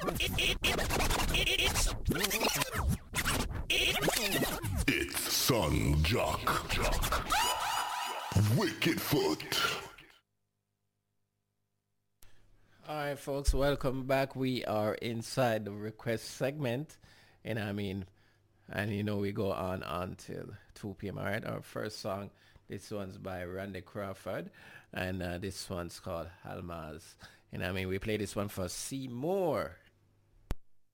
It's Son Jock. Wicked Foot. Alright, folks, welcome back. We are inside the request segment. And I mean, and we go on until 2 p.m. Alright, our first song, this one's by Randy Crawford. And this one's called Almaz. And I mean, we play this one for Seymour.